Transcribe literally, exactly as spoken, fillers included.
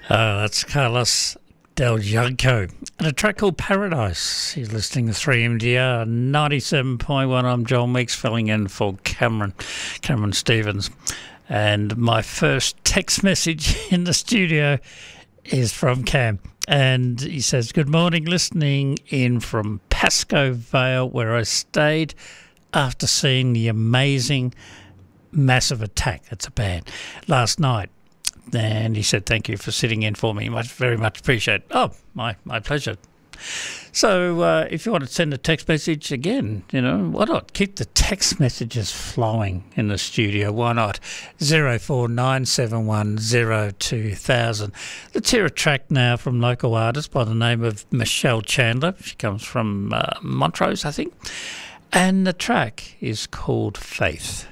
Uh, that's Carlos Del Junco and a track called Paradise. You're listening to three M D R ninety-seven point one. I'm John Weeks, filling in for Cameron, Cameron Stevens. And my first text message in the studio is from Cam. And he says, good morning, listening in from Pascoe Vale, where I stayed after seeing the amazing Massive Attack, that's a band, last night. And he said, thank you for sitting in for me. Much, very much appreciate it. Oh, my, my pleasure. So uh, if you want to send a text message again, you know, why not? Keep the text messages flowing in the studio. Why not? zero four nine seven one zero two thousand. Let's hear a track now from local artist by the name of Michelle Chandler. She comes from uh, Montrose, I think. And the track is called Faith.